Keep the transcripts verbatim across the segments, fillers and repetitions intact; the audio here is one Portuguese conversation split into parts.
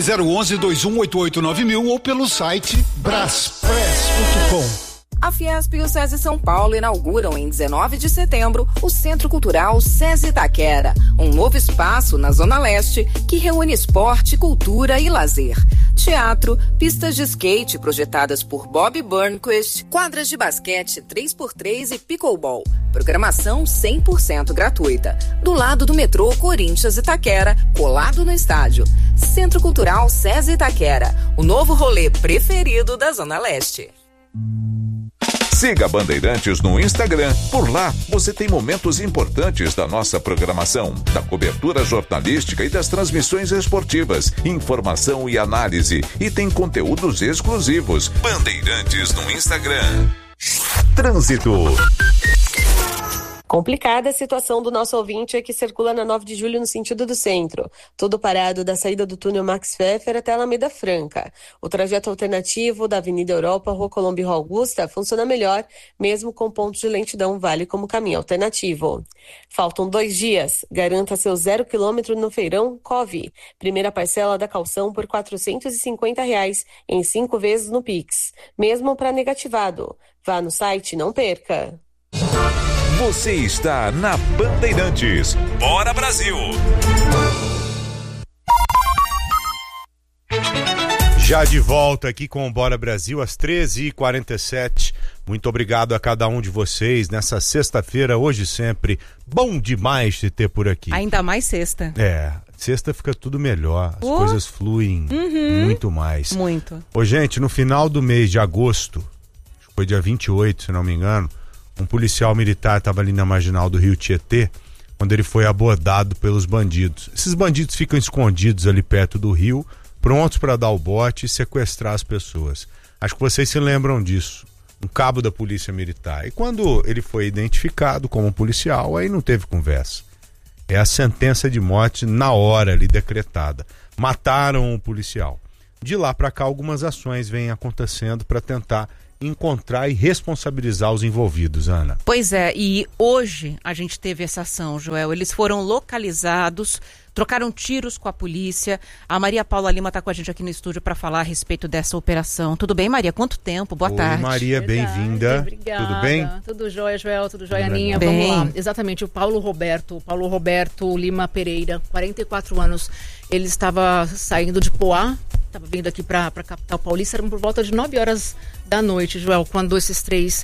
zero um um, dois um oito oito nove mil ou pelo site braspress ponto com. A Fiesp e o SESI São Paulo inauguram em dezenove de setembro o Centro Cultural SESI Itaquera, um novo espaço na Zona Leste que reúne esporte, cultura e lazer. Teatro, pistas de skate projetadas por Bob Burnquist, quadras de basquete três por três e pickleball. Programação cem por cento gratuita. Do lado do metrô Corinthians Itaquera, colado no estádio. Centro Cultural SESI Itaquera, o novo rolê preferido da Zona Leste. Siga Bandeirantes no Instagram. Por lá, você tem momentos importantes da nossa programação, da cobertura jornalística e das transmissões esportivas, informação e análise. E tem conteúdos exclusivos. Bandeirantes no Instagram. Trânsito. Complicada a situação do nosso ouvinte que circula na nove de julho no sentido do centro. Tudo parado da saída do túnel Max Pfeffer até a Alameda Franca. O trajeto alternativo da Avenida Europa, Rua Colombo e Rua Augusta funciona melhor, mesmo com pontos de lentidão, vale como caminho alternativo. Faltam dois dias. Garanta seu zero quilômetro no Feirão Cove. Primeira parcela da calção por quatrocentos e cinquenta reais em cinco vezes no Pix. Mesmo para negativado. Vá no site e não perca. Você está na Bandeirantes. Bora Brasil! Já de volta aqui com o Bora Brasil às treze e quarenta e sete. Muito obrigado a cada um de vocês nessa sexta-feira, hoje e sempre. Bom demais te ter por aqui. Ainda mais sexta. É, sexta fica tudo melhor, as oh. coisas fluem uhum. muito mais. Muito. Ô, gente, no final do mês de agosto, acho que foi dia vinte e oito, se não me engano, um policial militar estava ali na marginal do Rio Tietê, quando ele foi abordado pelos bandidos. Esses bandidos ficam escondidos ali perto do rio, prontos para dar o bote e sequestrar as pessoas. Acho que vocês se lembram disso. Um cabo da polícia militar. E quando ele foi identificado como policial, aí não teve conversa. É a sentença de morte na hora ali decretada. Mataram o policial. De lá para cá, algumas ações vêm acontecendo para tentar encontrar e responsabilizar os envolvidos, Ana. Pois é, e hoje a gente teve essa ação, Joel. Eles foram localizados, trocaram tiros com a polícia. A Maria Paula Lima está com a gente aqui no estúdio para falar a respeito dessa operação. Tudo bem, Maria? Quanto tempo? Boa Oi, tarde. Maria, bem-vinda. Obrigada. Tudo bem? Tudo jóia, Joel, tudo jóia, tudo Aninha. bem. Vamos lá. Exatamente, o Paulo Roberto, Paulo Roberto Lima Pereira, quarenta e quatro anos. Ele estava saindo de Poá, estava vindo aqui para a capital paulista, eram por volta de nove horas da noite, Joel, quando esses três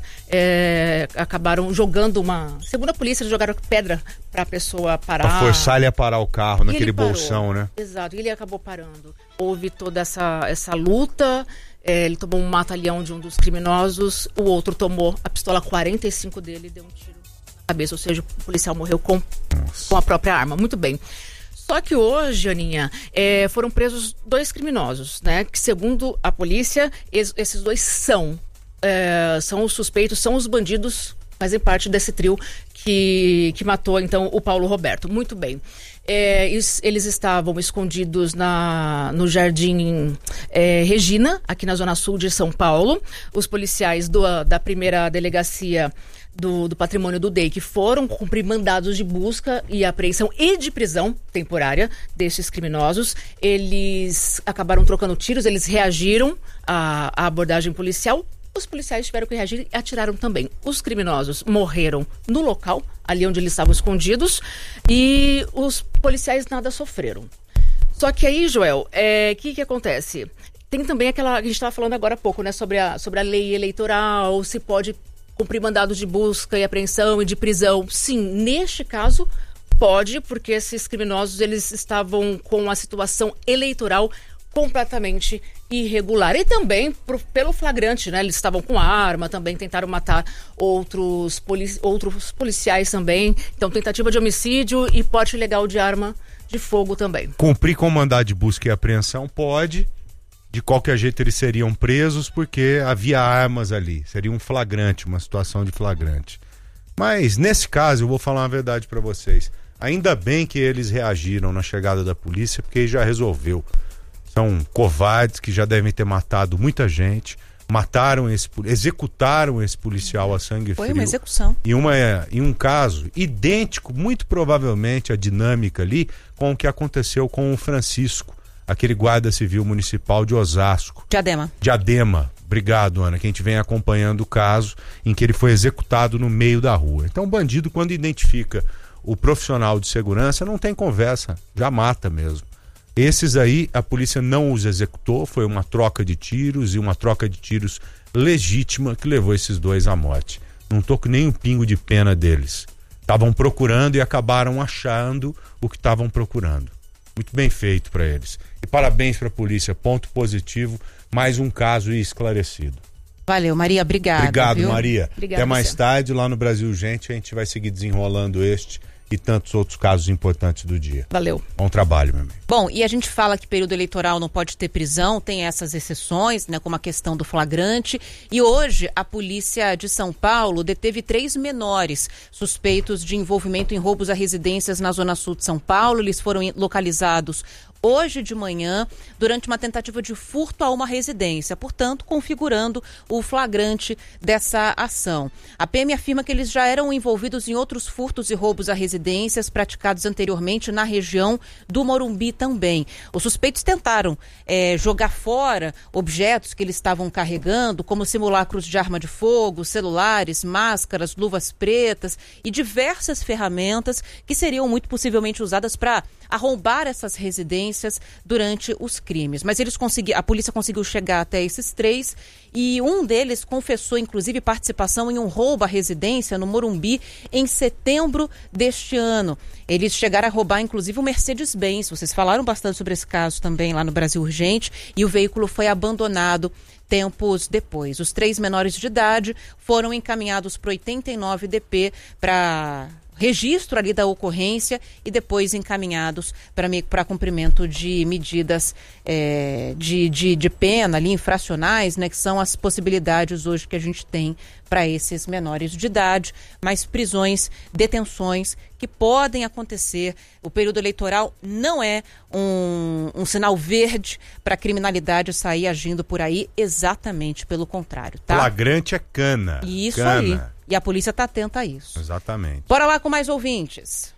é, acabaram jogando uma... Segundo a polícia, eles jogaram pedra para a pessoa parar. Para forçar ele a parar o carro, E naquele ele parou. bolsão, né? Exato, e ele acabou parando. Houve toda essa, essa luta, é, ele tomou um mata-leão de um dos criminosos, o outro tomou a pistola quarenta e cinco dele e deu um tiro na cabeça, ou seja, o policial morreu com, com a própria arma. Muito bem. Só que hoje, Aninha, é, foram presos dois criminosos, né? Que segundo a polícia, es, esses dois são, é, são os suspeitos, são os bandidos, fazem parte desse trio que, que matou, então, o Paulo Roberto. Muito bem. É, eles, eles estavam escondidos na, no Jardim é, Regina, aqui na Zona Sul de São Paulo. Os policiais do, da primeira delegacia Do, do patrimônio do D E I C foram cumprir mandados de busca e apreensão e de prisão temporária desses criminosos. Eles acabaram trocando tiros, eles reagiram à, à abordagem policial. Os policiais tiveram que reagir e atiraram também. Os criminosos morreram no local, ali onde eles estavam escondidos, e os policiais nada sofreram. Só que aí, Joel, o é, que que acontece? Tem também aquela que a gente estava falando agora há pouco, né, sobre a, sobre a lei eleitoral, se pode cumprir mandados de busca e apreensão e de prisão. Sim, neste caso pode, porque esses criminosos eles estavam com a situação eleitoral completamente irregular. E também por, pelo flagrante, né? Eles estavam com arma, também tentaram matar outros, polici- outros policiais também. Então, tentativa de homicídio e porte ilegal de arma de fogo também. Cumprir com mandado de busca e apreensão pode. De qualquer jeito eles seriam presos porque havia armas ali. Seria um flagrante, uma situação de flagrante. Mas nesse caso eu vou falar uma verdade para vocês. Ainda bem que eles reagiram na chegada da polícia, porque já resolveu. São covardes que já devem ter matado muita gente. Mataram esse, executaram esse policial a sangue Foi frio. uma execução. E uma, em um caso idêntico, muito provavelmente a dinâmica ali, com o que aconteceu com o Francisco, aquele guarda civil municipal de Osasco. Diadema. Diadema. Obrigado, Ana, que a gente vem acompanhando o caso em que ele foi executado no meio da rua. Então, o bandido, quando identifica o profissional de segurança, não tem conversa, já mata mesmo. Esses aí, a polícia não os executou, foi uma troca de tiros e uma troca de tiros legítima que levou esses dois à morte. Não tô com nem um pingo de pena deles. Estavam procurando e acabaram achando o que estavam procurando. Muito bem feito para eles. E parabéns para a polícia, ponto positivo, mais um caso esclarecido. Valeu, Maria, obrigado. Obrigado, viu? Maria. Obrigada Até mais você. tarde, lá no Brasil Gente, a gente vai seguir desenrolando este e tantos outros casos importantes do dia. Valeu. Bom trabalho, meu amigo. Bom, e a gente fala que período eleitoral não pode ter prisão, tem essas exceções, né, como a questão do flagrante. E hoje a polícia de São Paulo deteve três menores suspeitos de envolvimento em roubos a residências na zona sul de São Paulo. Eles foram localizados hoje de manhã, durante uma tentativa de furto a uma residência, portanto, configurando o flagrante dessa ação. A P M afirma que eles já eram envolvidos em outros furtos e roubos a residências praticados anteriormente na região do Morumbi também. Os suspeitos tentaram é, jogar fora objetos que eles estavam carregando, como simulacros de arma de fogo, celulares, máscaras, luvas pretas e diversas ferramentas que seriam muito possivelmente usadas para arrombar essas residências durante os crimes. Mas eles conseguiram, a polícia conseguiu chegar até esses três e um deles confessou, inclusive, participação em um roubo à residência no Morumbi em setembro deste ano. Eles chegaram a roubar, inclusive, o Mercedes-Benz. Vocês falaram bastante sobre esse caso também lá no Brasil Urgente e o veículo foi abandonado tempos depois. Os três menores de idade foram encaminhados para oitenta e nove D P para registro ali da ocorrência e depois encaminhados para cumprimento de medidas é, de, de, de pena ali, infracionais, né, que são as possibilidades hoje que a gente tem para esses menores de idade, mas prisões, detenções que podem acontecer. O período eleitoral não é um, um sinal verde para a criminalidade sair agindo por aí, exatamente pelo contrário, tá? Flagrante é cana. Isso cana. aí. E a polícia está atenta a isso. Exatamente. Bora lá com mais ouvintes.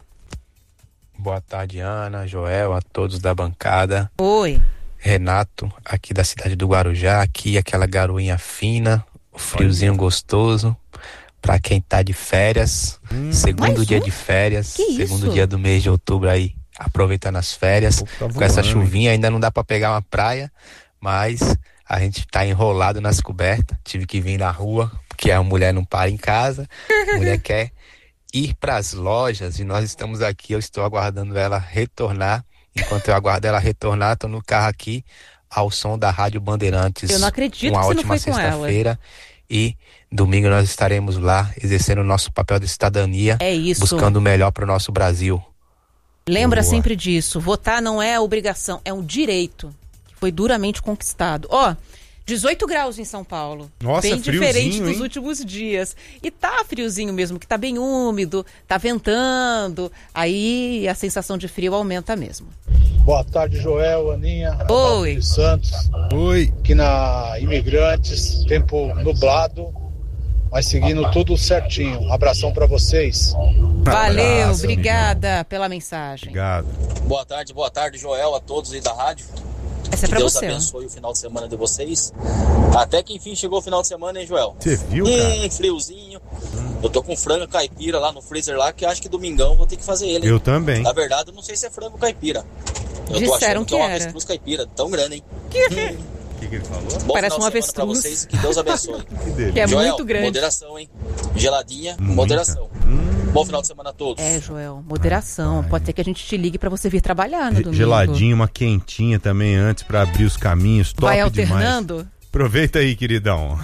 Boa tarde, Ana, Joel, a todos da bancada. Oi. Renato, aqui da cidade do Guarujá, aqui aquela garoinha fina, o friozinho Olha. gostoso, pra quem tá de férias, hum, segundo dia um? de férias, que segundo isso? dia do mês de outubro aí, aproveitando as férias, Pô, tá com essa chuvinha ainda não dá pra pegar uma praia, mas a gente tá enrolado nas cobertas, tive que vir na rua, porque a mulher não para em casa, a mulher quer ir para as lojas e nós estamos aqui, eu estou aguardando ela retornar. Enquanto eu aguardo ela retornar, estou no carro aqui ao som da Rádio Bandeirantes. Eu não acredito uma que você não ótima foi com ela. sexta-feira e domingo nós estaremos lá exercendo o nosso papel de cidadania, é isso. buscando o melhor para o nosso Brasil. Lembra Boa. sempre disso, votar não é obrigação, é um direito que foi duramente conquistado. Ó, oh, dezoito graus em São Paulo. Nossa, bem diferente dos hein? últimos dias. E tá friozinho mesmo, que tá bem úmido, tá ventando. Aí a sensação de frio aumenta mesmo. Boa tarde, Joel, Aninha. Oi. Santos. Oi. Aqui na Imigrantes, tempo nublado, mas seguindo tudo certinho. Um abração pra vocês. Valeu, Abraço, obrigada amigo. pela mensagem. Obrigado. Boa tarde, boa tarde, Joel, a todos aí da rádio. Essa é pra que Deus você, abençoe ó. o final de semana de vocês. Até que enfim chegou o final de semana, hein, Joel? Você viu, hum, cara? friozinho. Hum. Eu tô com frango caipira lá no freezer lá, que acho que domingão vou ter que fazer ele. Hein? Eu também. Na verdade, eu não sei se é frango caipira. Eu Disseram tô achando que, que é uma era. avestruz caipira, tão grande, hein? Que... hum. que, que ele falou? Bom Parece uma final de semana avestruz. pra vocês, que Deus abençoe. que, que é Joel, muito grande. moderação, hein? Geladinha, Muita. moderação. Hum. Bom final de semana a todos. É, Joel, moderação. Ai, Pode ser que a gente te ligue pra você vir trabalhar no domingo. Geladinho, uma quentinha também antes pra abrir os caminhos. Top Vai alternando? Demais. Aproveita aí, queridão.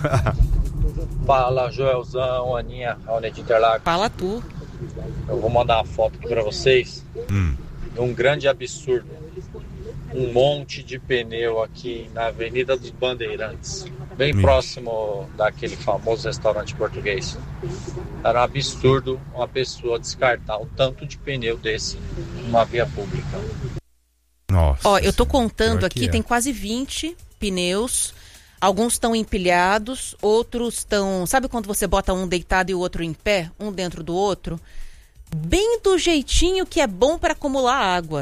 Fala, Joelzão, Aninha, Raul de Interlagos. Fala tu. Eu vou mandar uma foto aqui pra vocês. Hum. Um grande absurdo. Um monte de pneu aqui na Avenida dos Bandeirantes, bem Ixi. próximo daquele famoso restaurante português. Era um absurdo uma pessoa descartar o tanto de pneu desse numa via pública. Nossa. Ó, eu tô contando aqui, é. tem quase vinte pneus. Alguns estão empilhados, outros estão... Sabe quando você bota um deitado e o outro em pé, um dentro do outro? Bem do jeitinho que é bom para acumular água.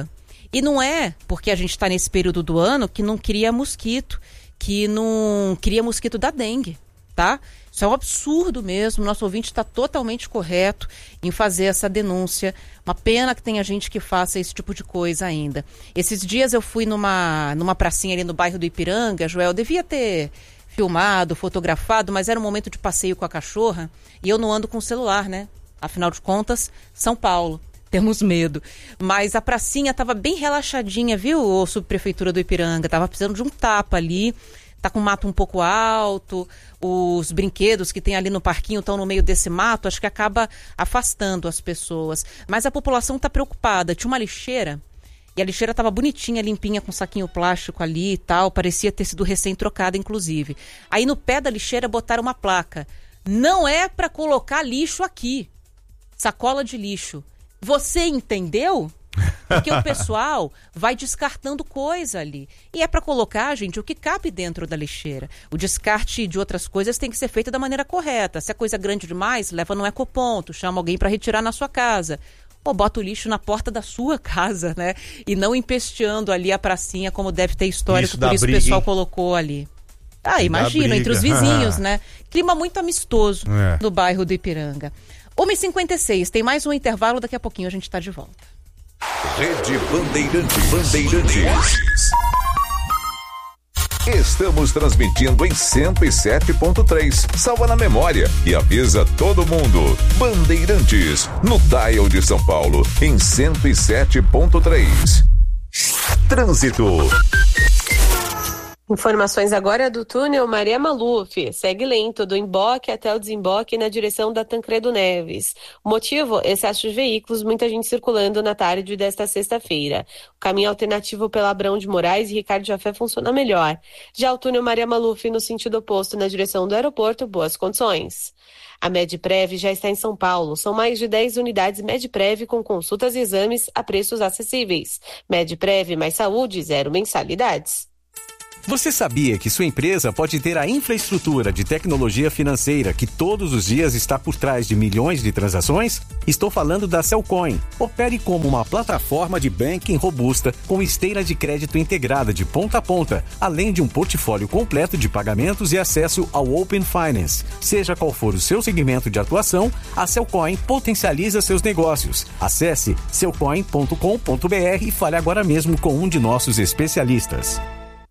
E não é porque a gente está nesse período do ano que não cria mosquito, que não cria mosquito da dengue, tá? Isso é um absurdo mesmo, nosso ouvinte está totalmente correto em fazer essa denúncia. Uma pena que tenha gente que faça esse tipo de coisa ainda. Esses dias eu fui numa, numa pracinha ali no bairro do Ipiranga, Joel, devia ter filmado, fotografado, mas era um momento de passeio com a cachorra e eu não ando com o celular, né? Afinal de contas, São Paulo. Temos medo. Mas a pracinha estava bem relaxadinha, viu, ô subprefeitura do Ipiranga? Tava precisando de um tapa ali. Tá com o mato um pouco alto, os brinquedos que tem ali no parquinho estão no meio desse mato, acho que acaba afastando as pessoas. Mas a população está preocupada. Tinha uma lixeira, e a lixeira estava bonitinha, limpinha, com saquinho plástico ali e tal, parecia ter sido recém-trocada, inclusive. Aí no pé da lixeira botaram uma placa. Não é para colocar lixo aqui. Sacola de lixo. Você entendeu? Porque o pessoal vai descartando coisa ali. E é para colocar, gente, o que cabe dentro da lixeira. O descarte de outras coisas tem que ser feito da maneira correta. Se é coisa grande demais, leva no ecoponto, chama alguém para retirar na sua casa. Ou bota o lixo na porta da sua casa, né? E não empesteando ali a pracinha, como deve ter histórico, isso por isso o briga, pessoal hein? colocou ali. Ah, imagina, entre os vizinhos, né? Clima muito amistoso É. no bairro do Ipiranga. uma e cinquenta e seis, tem mais um intervalo, daqui a pouquinho a gente está de volta. Rede Bandeirantes. Bandeirantes. Estamos transmitindo em cento e sete ponto três. Salva na memória e avisa todo mundo. Bandeirantes, no dial de São Paulo, em cento e sete ponto três. Trânsito. Informações agora do túnel Maria Maluf. Segue lento do emboque até o desemboque na direção da Tancredo Neves. O motivo? Excesso de veículos, muita gente circulando na tarde desta sexta-feira. O caminho alternativo pela Abrão de Moraes e Ricardo Jafé funciona melhor. Já o túnel Maria Maluf no sentido oposto na direção do aeroporto, boas condições. A Medprev já está em São Paulo. São mais de dez unidades Medprev com consultas e exames a preços acessíveis. Medprev mais saúde, zero mensalidades. Você sabia que sua empresa pode ter a infraestrutura de tecnologia financeira que todos os dias está por trás de milhões de transações? Estou falando da Cellcoin. Opere como uma plataforma de banking robusta com esteira de crédito integrada de ponta a ponta, além de um portfólio completo de pagamentos e acesso ao Open Finance. Seja qual for o seu segmento de atuação, a Cellcoin potencializa seus negócios. Acesse cellcoin ponto com ponto b r e fale agora mesmo com um de nossos especialistas.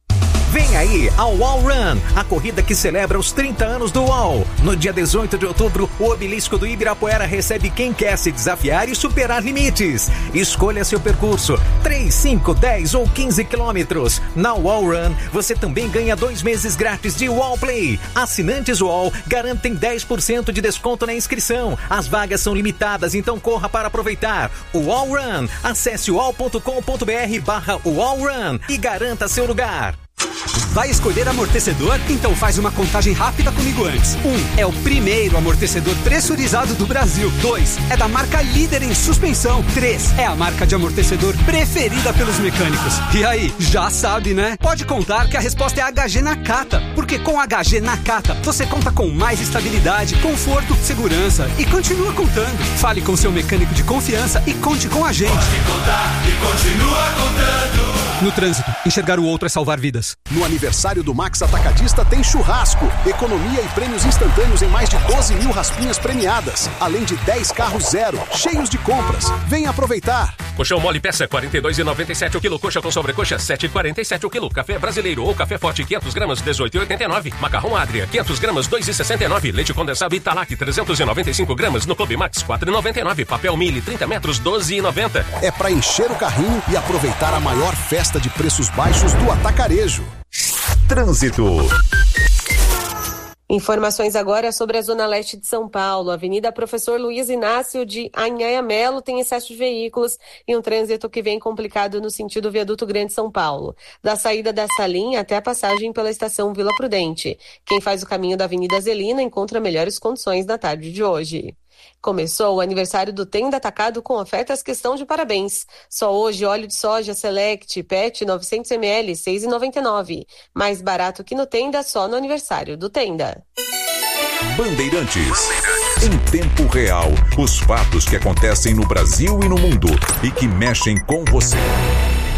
Vem aí a UOL Run, a corrida que celebra os trinta anos do UOL. No dia dezoito de outubro, o obelisco do Ibirapuera recebe quem quer se desafiar e superar limites. Escolha seu percurso, três, cinco, dez ou quinze quilômetros. Na UOL Run, você também ganha dois meses grátis de UOL Play. Assinantes UOL garantem dez por cento de desconto na inscrição. As vagas são limitadas, então corra para aproveitar. UOL Run, acesse uol ponto com ponto b r barra UOL Run e garanta seu lugar. Vai escolher amortecedor? Então faz uma contagem rápida comigo antes. Um, é o primeiro amortecedor pressurizado do Brasil. Dois, é da marca líder em suspensão. Três, é a marca de amortecedor preferida pelos mecânicos. E aí, já sabe, né? Pode contar que a resposta é H G Nakata, porque com H G Nakata você conta com mais estabilidade, conforto, segurança e continua contando. Fale com seu mecânico de confiança e conte com a gente. Pode contar e continua contando. No trânsito, enxergar o outro é salvar vidas. No aniversário do Max Atacadista tem churrasco, economia e prêmios instantâneos em mais de doze mil raspinhas premiadas, além de dez carros zero, cheios de compras. Venha aproveitar! Colchão mole peça quarenta e dois reais e noventa e sete centavos o quilo, coxa com sobrecoxa sete reais e quarenta e sete centavos o quilo, café brasileiro ou café forte quinhentos gramas dezoito reais e oitenta e nove centavos, macarrão Adria quinhentos gramas dois reais e sessenta e nove centavos, leite condensado Italac trezentos e noventa e cinco gramas no Clube Max quatro reais e noventa e nove centavos, papel Mille trinta metros doze reais e noventa centavos. É para encher o carrinho e aproveitar a maior festa de preços baixos do atacarejo. Trânsito. Informações agora sobre a Zona Leste de São Paulo. A Avenida Professor Luiz Inácio de Anhanha-Melo tem excesso de veículos e um trânsito que vem complicado no sentido Viaduto Grande São Paulo. Da saída dessa linha até a passagem pela estação Vila Prudente. Quem faz o caminho da Avenida Zelina encontra melhores condições na tarde de hoje. Começou o aniversário do Tenda Atacado com ofertas que estão de parabéns. Só hoje, óleo de soja Select Pet novecentos mililitros, seis reais e noventa e nove centavos. Mais barato que no Tenda, só no aniversário do Tenda. Bandeirantes. Em tempo real, os fatos que acontecem no Brasil e no mundo e que mexem com você.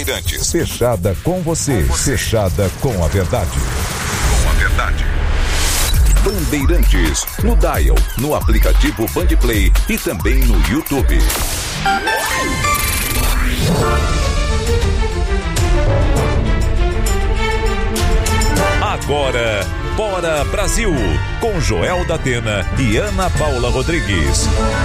Bandeirantes. Fechada com você, fechada com a verdade. Com a verdade. Bandeirantes, no Dial, no aplicativo Bandplay e também no YouTube. Agora, Bora Brasil, com Joel da Atena e Ana Paula Rodrigues.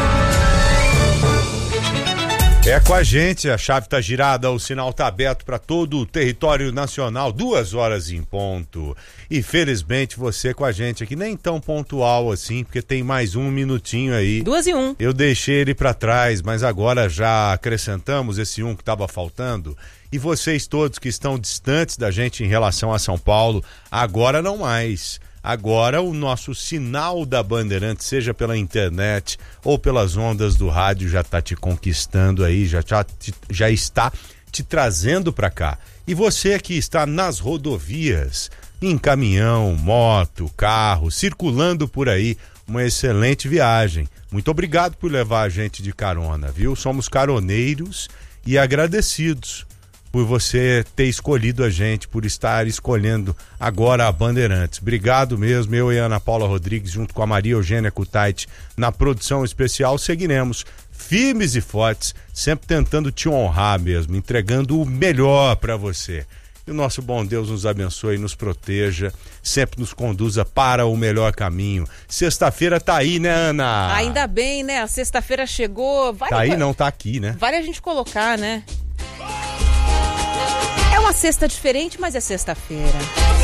É com a gente, a chave tá girada, o sinal tá aberto para todo o território nacional, duas horas em ponto. E felizmente você com a gente aqui, nem tão pontual assim, porque tem mais um minutinho aí. Duas e um. Eu deixei ele para trás, mas agora já acrescentamos esse um que estava faltando. E vocês todos que estão distantes da gente em relação a São Paulo, agora não mais. Agora o nosso sinal da Bandeirantes, seja pela internet ou pelas ondas do rádio, já está te conquistando aí, já, já, já está te trazendo para cá. E você que está nas rodovias, em caminhão, moto, carro, circulando por aí, uma excelente viagem. Muito obrigado por levar a gente de carona, viu? Somos caroneiros e agradecidos por você ter escolhido a gente, por estar escolhendo agora a Bandeirantes. Obrigado mesmo, eu e a Ana Paula Rodrigues, junto com a Maria Eugênia Kutait, na produção especial, seguiremos firmes e fortes, sempre tentando te honrar mesmo, entregando o melhor para você. E o nosso bom Deus nos abençoe e nos proteja, sempre nos conduza para o melhor caminho. Sexta-feira tá aí, né, Ana? Ainda bem, né? A sexta-feira chegou. Vale tá aí, pra... não, tá aqui, né? Vale a gente colocar, né? É uma sexta diferente, mas é sexta-feira.